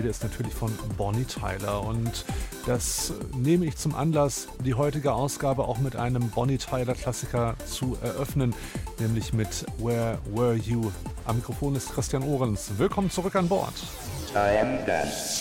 Rede ist natürlich von Bonnie Tyler und das nehme ich zum Anlass, die heutige Ausgabe auch mit einem Bonnie Tyler Klassiker zu eröffnen, nämlich mit Where Were You? Am Mikrofon ist Christian Ohrens. Willkommen zurück an Bord. I am done.